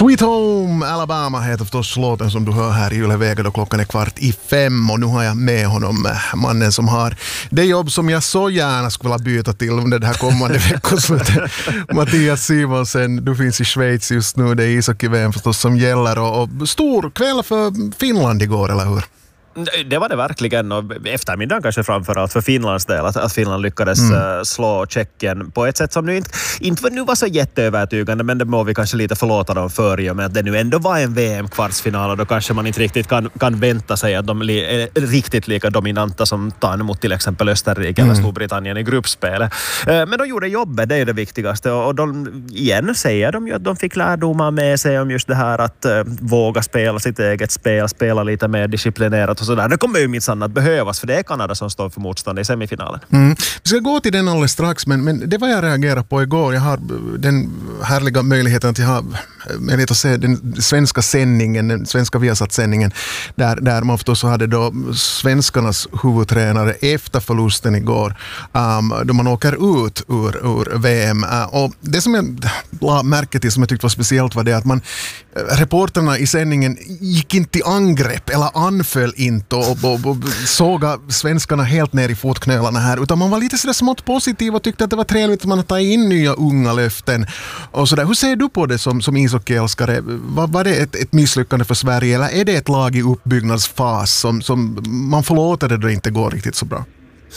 Sweet Home Alabama heter förstås låten som du hör här i Yle Vega då klockan är 4:45 och nu har jag med honom, mannen som har det jobb som jag så gärna skulle vilja byta till under det här kommande veckoslutet. Mattias Simonsen, du finns i Schweiz just nu, det är ishockey-VM förstås som gäller och stor kväll för Finland igår, eller hur? Det var det verkligen, och eftermiddagen kanske framförallt för Finlands del att Finland lyckades slå Tjeckien på ett sätt som nu inte var så jätteövertygande, men det må vi kanske lite förlåta dem för i och med att det nu ändå var en VM-kvartsfinal och då kanske man inte riktigt kan vänta sig att de är riktigt lika dominanta som tar mot till exempel Österrike eller Storbritannien i gruppspelet. Men de gjorde jobbet, det är det viktigaste, och igen säger de ju att de fick lärdomar med sig om just det här att våga spela sitt eget spel, spela lite mer disciplinerat och sådär. Det kommer ju minsann att behövas, för det är Kanada som står för motstånd i semifinalen. Vi ska gå till den alldeles strax, men det var jag reagerade på igår. Jag har den härliga möjligheten att jag har möjlighet att se den svenska sändningen, den svenska Viasat-sändningen, där man förstås hade då svenskarnas huvudtränare efter förlusten igår, då man åker ut ur VM. Och det som jag la märke till, som jag tyckte var speciellt, var det att reporterna i sändningen gick inte i angrepp eller anföll inte och såga svenskarna helt ner i fotknölarna här, utan man var lite sådär smått positiv och tyckte att det var trevligt att man tar in nya unga löften och sådär. Hur ser du på det som ishockeyälskare? Var det ett misslyckande för Sverige, eller är det ett lag i uppbyggnadsfas som man förlåter det då inte går riktigt så bra?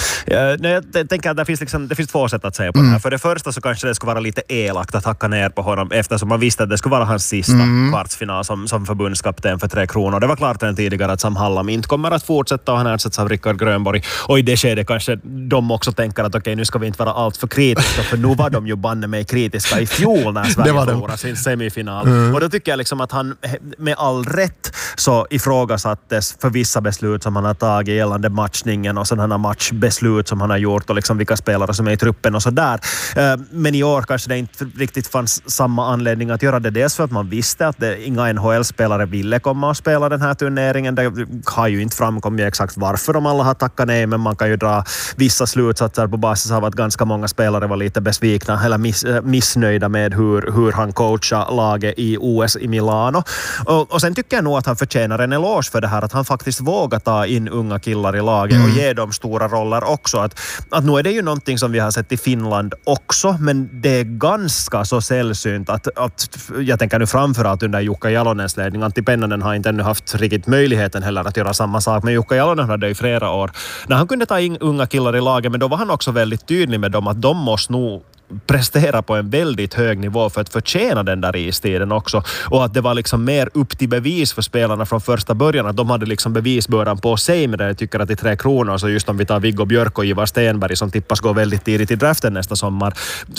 Jag tänker att det finns två sätt att säga på det här. För det första så kanske det skulle vara lite elakt att hacka ner på honom eftersom man visste att det skulle vara hans sista kvartsfinal som förbundskapten för 3 Kronor. Det var klart än tidigare att Sam Hallam inte kommer att fortsätta och han ersätts av Rickard Grönborg. Och i det skedet kanske de också tänker att okej, nu ska vi inte vara allt för kritiska, för nu var de ju banne mig kritiska i fjol när Sverige förlorade sin semifinal. Och då tycker jag liksom att han med all rätt så ifrågasattes för vissa beslut som han har tagit gällande matchningen och sådana matchbeslut som han har gjort och liksom vilka spelare som är i truppen och sådär. Men i år kanske det inte riktigt fanns samma anledning att göra det. Dels för att man visste att inga NHL-spelare ville komma och spela den här turneringen. Det har ju inte framkommit exakt varför de alla har tackat nej, men man kan ju dra vissa slutsatser på basis av att ganska många spelare var lite besvikna eller missnöjda med hur han coachar laget i OS i Milano. Och sen tycker jag nog att han förtjänar en eloge för det här, att han faktiskt vågar ta in unga killar i laget och ge dem stora roller också. Att nu är det ju någonting som vi har sett i Finland också, men det är ganska så sällsynt att jag tänker nu framförallt under Jukka Jalonens ledning. Antti Pennanen har inte ännu haft riktigt möjligheten heller att göra samma sak, men Jukka Jalonen hade i flera år när han kunde ta in unga killar i laget, men då var han också väldigt tydlig med dem att de måste nog prestera på en väldigt hög nivå för att förtjäna den där istiden också. Och att det var liksom mer upp till bevis för spelarna från första början, att de hade liksom bevisbördan på sig, med det jag tycker att i 3 Kronor, så just om vi tar Viggo Björk och Ivar Stenberg som tippas gå väldigt tidigt i draften nästa sommar.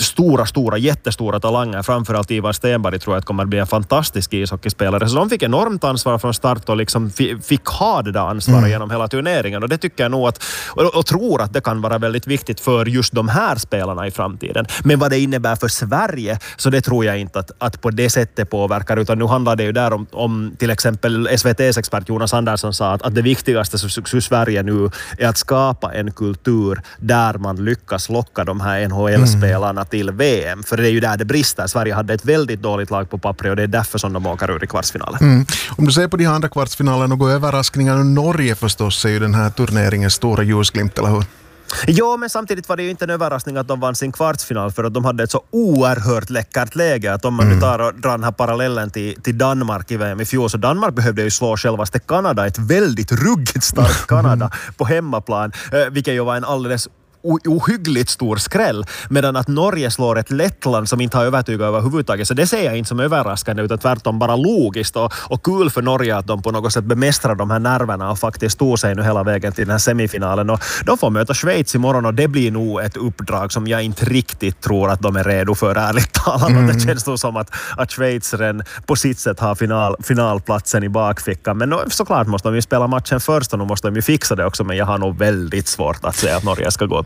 Jättestora talanger. Framförallt Ivar Stenberg tror jag att kommer att bli en fantastisk ishockeyspelare. Så de fick enormt ansvar från start och liksom fick ha det där ansvaret genom hela turneringen. Och det tycker jag nog och tror att det kan vara väldigt viktigt för just de här spelarna i framtiden. Men vad det innebär för Sverige, så det tror jag inte att på det sättet påverkar, utan nu handlar det ju där om till exempel SVT:s expert Jonas Andersson sa att det viktigaste för Sverige nu är att skapa en kultur där man lyckas locka de här NHL-spelarna till VM. För det är ju där det brister. Sverige hade ett väldigt dåligt lag på pappret och det är därför som de åker ur i kvartsfinalen. Om du ser på de andra kvartsfinalen och går överraskningar, Norge förstås är ju den här turneringens stora ljusglimt, eller hur? Ja, men samtidigt var det ju inte en överraskning att de vann sin kvartsfinal, för att de hade ett så oerhört läckert läge att om man nu tar och drar den här parallellen till Danmark i VM i fjol, så Danmark behövde ju slå självaste Kanada, ett väldigt ruggigt starkt Kanada på hemmaplan, vilket ju var en alldeles ohyggligt stor skräll, medan att Norge slår ett Lettland som inte har övertygat överhuvudtaget, så det ser jag inte som överraskande utan tvärtom bara logiskt och kul för Norge att de på något sätt bemästrar de här nerverna och faktiskt tog sig nu hela vägen till den här semifinalen, och de får möta Schweiz imorgon och det blir nog ett uppdrag som jag inte riktigt tror att de är redo för, ärligt talat. Det känns nog som att Schweizaren på sitt sätt har finalplatsen i bakfickan, men såklart måste de ju spela matchen först och nu måste de ju fixa det också, men jag har nog väldigt svårt att säga att Norge ska gå till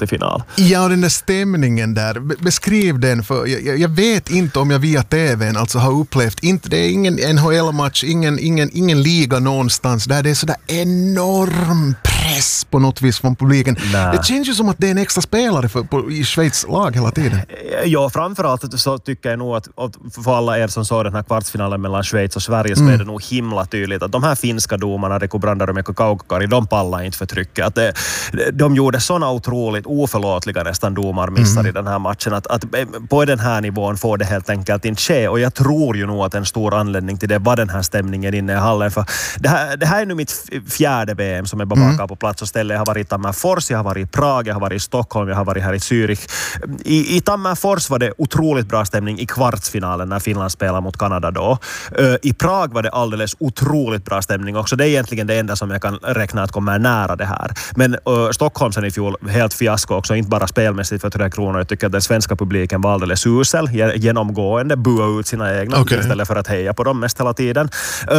semifinal. Ja, den där stämningen där, beskriv den, för jag vet inte om jag via TVn alltså har upplevt, inte, det är ingen NHL-match, ingen liga någonstans där det är sådär enorm press på något vis från publiken. Nä. Det känns ju som att det är en extra spelare i Schweiz lag hela tiden. Ja, framförallt så tycker jag nog att för alla er som såg den här kvartsfinalen mellan Schweiz och Sverige så är det nog himla tydligt att de här finska domarna, Riku Brandar och Mikko Kaukokari, de pallar inte för trycket. Att de gjorde såna otroligt oförlåtliga nästan domarmissar i den här matchen att på den här nivån får det helt enkelt inte ske, och jag tror ju nog att en stor anledning till det var den här stämningen inne i hallen, för det här är nu mitt fjärde VM som är bevakar på plats och ställe. Jag har varit i Tammerfors, jag har varit i Prag, jag har varit i Stockholm, jag har varit här i Zürich. I Tammerfors var det otroligt bra stämning i kvartsfinalen när Finland spelade mot Kanada då. I Prag var det alldeles otroligt bra stämning också. Det är egentligen det enda som jag kan räkna att kommer nära det här. Men Stockholm sen i fjol, helt fiasko också, inte bara spelmässigt för 3 kronor. Jag tycker att den svenska publiken var alldeles usel, genomgående, bua ut sina egna istället för att heja på dem mest hela tiden.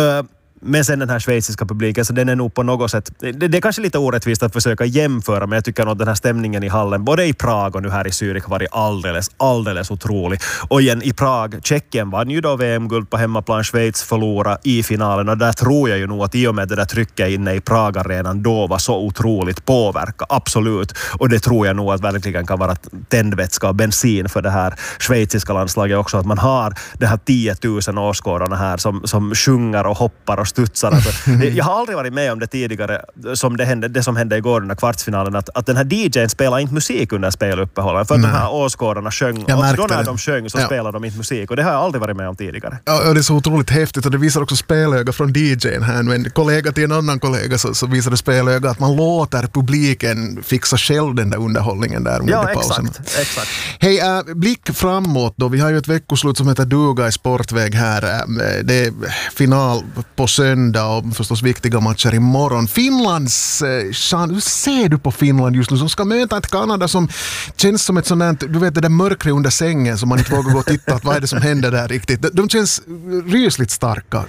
Men sen den här schweiziska publiken, så den är nog på något sätt, det är kanske lite orättvist att försöka jämföra, men jag tycker nog att den här stämningen i hallen, både i Prag och nu här i Zürich, har varit alldeles otrolig. Och igen i Prag, Tjeckien vann ju då VM-guld på hemmaplan, Schweiz förlorade i finalen, och där tror jag ju nog att i och med det där trycket inne i Prag-arenan då var så otroligt påverka, absolut. Och det tror jag nog att verkligen kan vara tändvätska och bensin för det här schweiziska landslaget också, att man har det här 10 000 åskådarna här som sjunger och hoppar och studsar. Alltså, jag har aldrig varit med om det tidigare, som det som hände igår under kvartsfinalen, att den här DJ:n spelar inte musik under speluppehållen, för att de här åskådarna sjöng, och då när de sjöng så spelar de inte musik, och det har jag aldrig varit med om tidigare. Ja, och det är så otroligt häftigt, och det visar också spelöga från DJ:n här. En kollega till en annan kollega så visade spelöga att man låter publiken fixa själv den där underhållningen där under pausen. Exakt. Hej, blick framåt då. Vi har ju ett veckoslut som heter Duga i Sportväg här. Det är final på söndag och förstås viktiga matcher imorgon. Finlands chans, hur ser du på Finland just nu som ska möta ett Kanada som känns som ett sånt där, du vet det där mörkret under sängen som man inte vågar gå och titta att vad är det som händer där riktigt. De känns rysligt starka.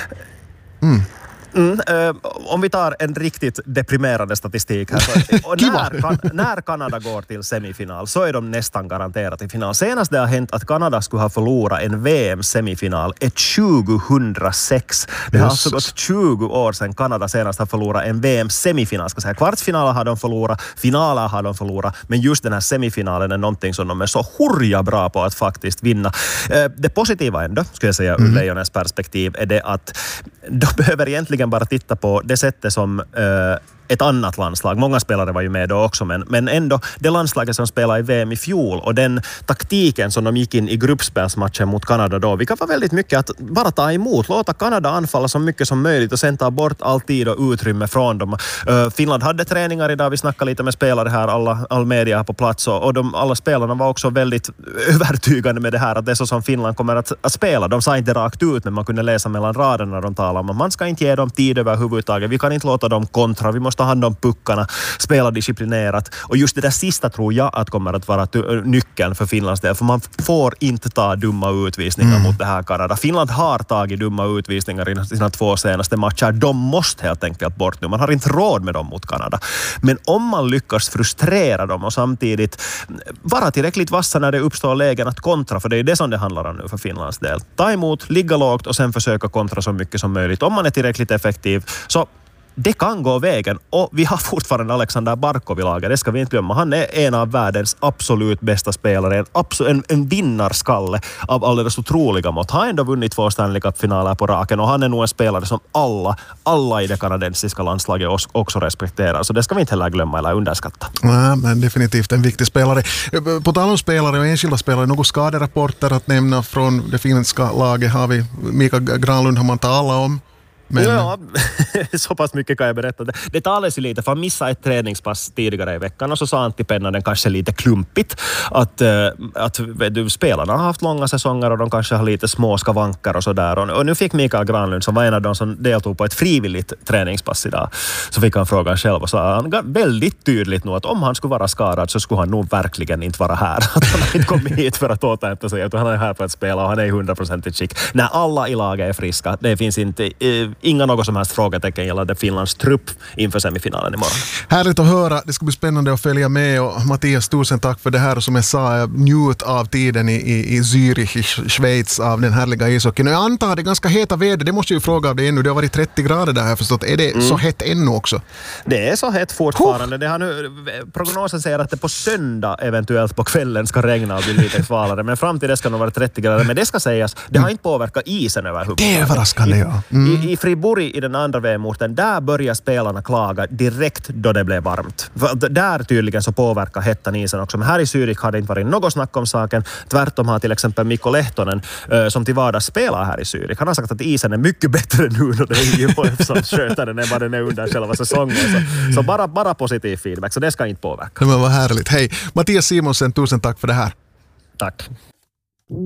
Om vi tar en riktigt deprimerande statistik här. Och när Kanada går till semifinal så är de nästan garanterat i final. Senast det har hänt att Kanada skulle ha förlorat en VM-semifinal är 2006. Det har alltså gått 20 år sedan Kanada senast har förlorat en VM-semifinal. Ska säga. Kvartsfinaler har de förlorat, finaler har de förlorat, men just den här semifinalen är någonting som de är så hurja bra på att faktiskt vinna. Det positiva ändå, skulle jag säga, ur Lejonens perspektiv, är det att de behöver egentligen bara titta på det sättet som ett annat landslag. Många spelare var ju med då också, men ändå det landslaget som spelade i VM i fjol och den taktiken som de gick in i gruppspelsmatchen mot Kanada då, vilka var väldigt mycket att bara ta emot, låta Kanada anfalla så mycket som möjligt och sen ta bort all tid och utrymme från dem. Finland hade träningar idag, vi snackade lite med spelare här, all media på plats och alla spelarna var också väldigt övertygande med det här, att det är så som Finland kommer att spela. De sa inte rakt ut, men man kunde läsa mellan raderna när de talade om att man ska inte ge dem tid överhuvudtaget, vi kan inte låta dem kontra, vi måste ta hand om puckarna, spela disciplinerat. Och just det där sista tror jag att kommer att vara nyckeln för Finlands del. För man får inte ta dumma utvisningar mot det här Kanada. Finland har tagit dumma utvisningar i sina 2 senaste matcher. De måste helt enkelt bort nu. Man har inte råd med dem mot Kanada. Men om man lyckas frustrera dem och samtidigt vara tillräckligt vassa när det uppstår lägen att kontra, för det är det som det handlar om nu för Finlands del. Ta emot, ligga lågt och sen försöka kontra så mycket som möjligt. Om man är tillräckligt effektiv så det kan gå vägen, och vi har fortfarande Alexander Barkov i laget, det ska vi inte glömma. Han är en av världens absolut bästa spelare, en vinnarskalle av alldeles otroliga mått. Han har ändå vunnit 2 Stanley Cup-finaler på raken, och han är nog en spelare som alla i det kanadensiska landslaget också respekterar, så det ska vi inte heller glömma eller underskatta. Ja, men definitivt en viktig spelare. På tal om spelare och enskilda spelare, några skaderapporter att nämna från det finska laget har vi. Mikael Granlund har man talat om. Men... Ja, så pass mycket kan jag berätta. Det talades ju lite, för han missade ett träningspass tidigare i veckan, och så sa Antti Pennanen kanske lite klumpigt att spelarna har haft långa säsonger och de kanske har lite små skavanker och sådär. Och nu fick Mikael Granlund, som var en av de som deltog på ett frivilligt träningspass idag, så fick han frågan själv och sa han väldigt tydligt nu att om han skulle vara skadad så skulle han nog verkligen inte vara här. Att han har inte kommit hit för att återhämta sig, utan han är här för att spela och han är i 100% skick. När alla i laget är friska, det finns inte inga något som helst frågetecken gällande Finlands trupp inför semifinalen imorgon. Härligt att höra. Det ska bli spännande att följa med. Och Mattias, tusen tack för det här. Och som jag sa, jag njut av tiden i Zürich, i Schweiz, av den härliga ishockeyn. Och jag antar det är ganska heta väder. Det måste jag ju fråga av dig ännu. Det har varit 30 grader där, har jag förstått. Är det så hett ännu också? Det är så hett fortfarande. Det har nu, prognosen säger att det på söndag eventuellt på kvällen ska regna och bli lite svalare. Men fram till det ska nog vara 30 grader. Men det ska sägas, det har inte påverkat isen överhuvudtaget. Det är överraskande, ja. I Fribourg i den andra VM-orten, där börjar spelarna klaga direkt då det blev varmt. För där tydligen så påverkar hettan isen också. Men här i Zürich har det inte varit något snack om saken. Tvärtom har till exempel Mikko Lehtonen, som till vardags spelar här i Zürich, han har sagt att isen är mycket bättre nu när det är IHF som sköter den än vad den är under själva säsongen. Så bara positiv feedback, så det ska inte påverka. Det var härligt. Hej, Mattias Simonsen, tusen tack för det här. Tack.